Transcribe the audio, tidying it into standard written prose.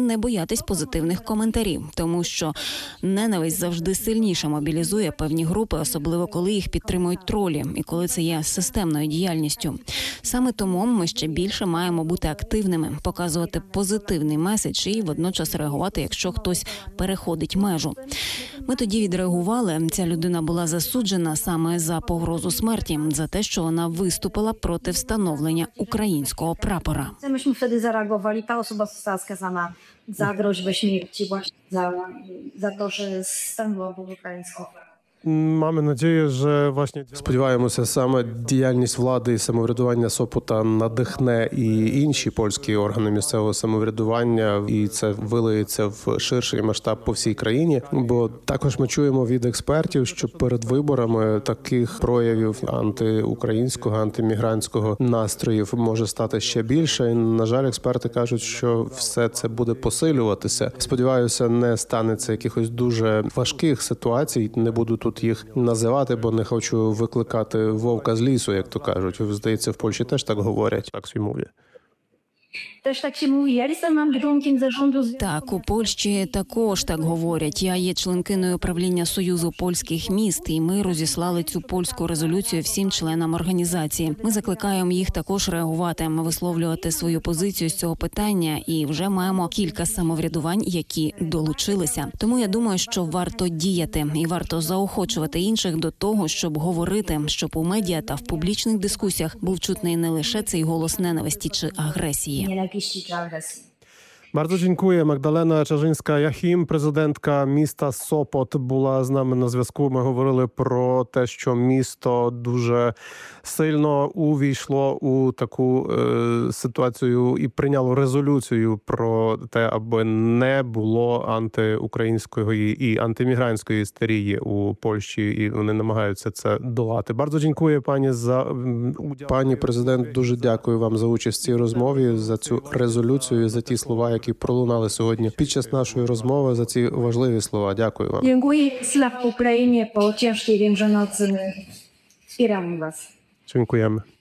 не боятись позитивних коментарів, тому що ненависть завжди сильніше мобілізує певні групи, особливо коли їх підтримують тролі і коли це є системною діяльністю. Саме тому ми ще більше маємо бути активними, показувати позитивний меседж і водночас реагувати, якщо хтось переходить межу. Ми тоді відреагували. Ця людина була засуджена саме за погрозу смерті, за те, що вона виступила проти встановлення українського прапора. Myśmy wtedy zareagowali. Ta osoba została skazana za groźbę śmierci, właśnie za to, że stanęła obok ukraińskiego. Mamy nadzieję, że właśnie... Сподіваємося, саме діяльність влади і самоврядування Сопота надихне і інші польські органи місцевого самоврядування, і це вилиється в ширший масштаб по всій країні. Бо також ми чуємо від експертів, що перед виборами таких проявів антиукраїнського, антимігрантського настроїв може стати ще більше. І, на жаль, експерти кажуть, що все це буде посилюватися. Сподіваюся, не станеться якихось дуже важких ситуацій. Не буду тут їх називати, бо не хочу викликати вовка з лісу, як то кажуть. Здається, в Польщі теж так говорять, так свій мові. Też tak się mówi. Ja jestem członkiem zarządu. Так, у Польщі також так говорять. Я є членкиною правління Союзу польських міст, і ми розіслали цю польську резолюцію всім членам організації. Ми закликаємо їх також реагувати, висловлювати свою позицію з цього питання, і вже маємо кілька самоврядувань, які долучилися. Тому я думаю, що варто діяти і варто заохочувати інших до того, щоб говорити, щоб у медіа та в публічних дискусіях був чутний не лише цей голос ненависті чи агресії. Nienawiści czy agresji. Bardzo dziękuję. Magdalena Czarzyńska-Jachim, президентка міста Сопот, була з нами на зв'язку. Ми говорили про те, що місто дуже сильно увійшло у таку ситуацію і прийняло резолюцію про те, аби не було антиукраїнської і антимігрантської істерії у Польщі, і вони намагаються це долати. Bardzo dziękuję пані за уділ. Пані президент, дуже дякую вам за участь в цій розмові, за цю резолюцію, за ті слова, які пролунали сьогодні під час нашої розмови, за ці важливі слова. Дякую вам. Dziękuję. Slaw Ukrainie po ciężkiej Wielkiej Nocy. Wspieramy was. Dziękujemy.